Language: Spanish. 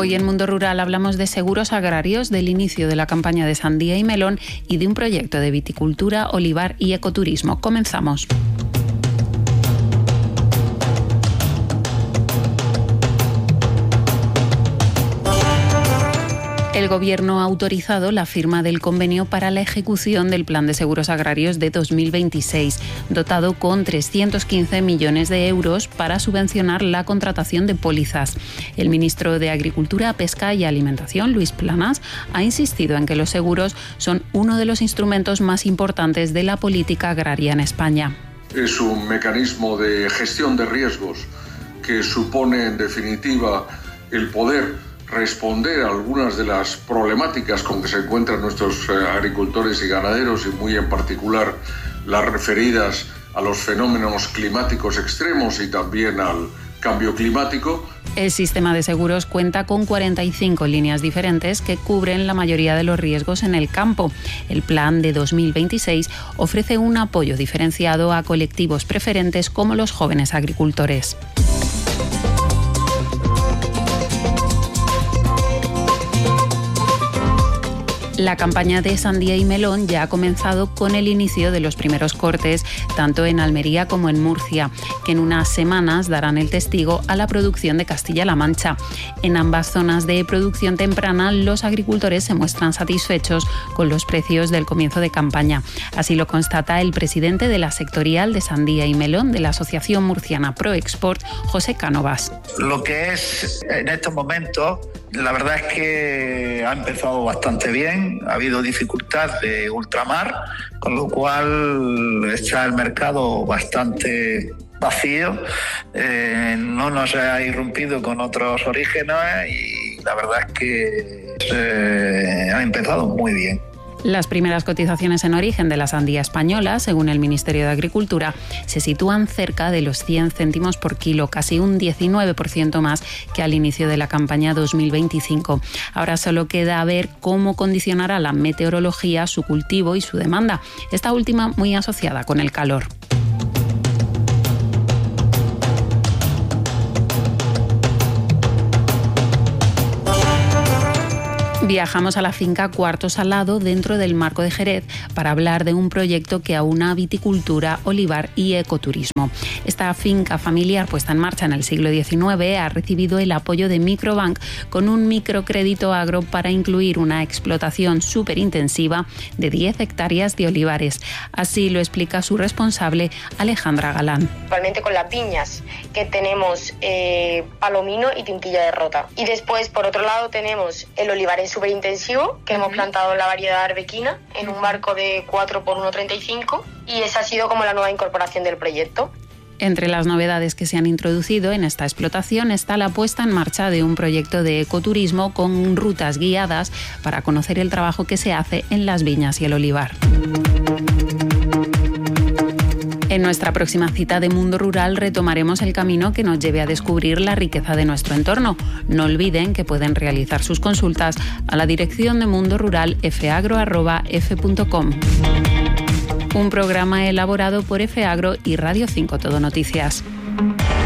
Hoy en Mundo Rural hablamos de seguros agrarios, del inicio de la campaña de sandía y melón y de un proyecto de viticultura, olivar y ecoturismo. Comenzamos. El Gobierno ha autorizado la firma del convenio para la ejecución del Plan de Seguros Agrarios de 2026, dotado con 315 millones de euros para subvencionar la contratación de pólizas. El ministro de Agricultura, Pesca y Alimentación, Luis Planas, ha insistido en que los seguros son uno de los instrumentos más importantes de la política agraria en España. Es un mecanismo de gestión de riesgos que supone, en definitiva, el poder responder a algunas de las problemáticas con que se encuentran nuestros agricultores y ganaderos, y muy en particular las referidas a los fenómenos climáticos extremos y también al cambio climático. El sistema de seguros cuenta con 45 líneas diferentes que cubren la mayoría de los riesgos en el campo. El plan de 2026 ofrece un apoyo diferenciado a colectivos preferentes como los jóvenes agricultores. La campaña de sandía y melón ya ha comenzado con el inicio de los primeros cortes, tanto en Almería como en Murcia, que en unas semanas darán el testigo a la producción de Castilla-La Mancha. En ambas zonas de producción temprana, los agricultores se muestran satisfechos con los precios del comienzo de campaña. Así lo constata el presidente de la sectorial de sandía y melón de la Asociación Murciana ProExport, José Cánovas. Lo que es en estos momentos, la verdad es que ha empezado bastante bien. Ha habido dificultad de ultramar, con lo cual está el mercado bastante vacío. No nos ha irrumpido con otros orígenes y la verdad es que ha empezado muy bien. Las primeras cotizaciones en origen de la sandía española, según el Ministerio de Agricultura, se sitúan cerca de los 100 céntimos por kilo, casi un 19% más que al inicio de la campaña 2025. Ahora solo queda ver cómo condicionará la meteorología su cultivo y su demanda, esta última muy asociada con el calor. Viajamos a la finca Cuarto Salado, dentro del Marco de Jerez, para hablar de un proyecto que aúna viticultura, olivar y ecoturismo. Esta finca familiar, puesta en marcha en el siglo XIX, ha recibido el apoyo de Microbank con un microcrédito agro para incluir una explotación superintensiva de 10 hectáreas de olivares. Así lo explica su responsable, Alejandra Galán. Actualmente con las viñas que tenemos palomino y tintilla de rota. Y después, por otro lado, tenemos el olivares superintensivo, que hemos plantado la variedad arbequina en un marco de 4 por 1,35, y esa ha sido como la nueva incorporación del proyecto. Entre las novedades que se han introducido en esta explotación está la puesta en marcha de un proyecto de ecoturismo con rutas guiadas para conocer el trabajo que se hace en las viñas y el olivar. En nuestra próxima cita de Mundo Rural retomaremos el camino que nos lleve a descubrir la riqueza de nuestro entorno. No olviden que pueden realizar sus consultas a la dirección de Mundo Rural fagro@f.com. Un programa elaborado por FAgro y Radio 5 Todo Noticias.